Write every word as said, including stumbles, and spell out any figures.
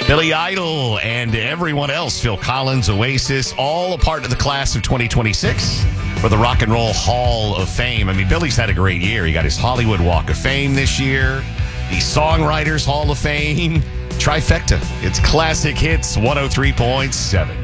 Billy Idol and everyone else, Phil Collins, Oasis, all a part of the class of twenty twenty-six for the Rock and Roll Hall of Fame. I mean, Billy's had a great year. He got his Hollywood Walk of Fame this year, the Songwriters Hall of Fame, trifecta. It's Classic Hits one oh three point seven.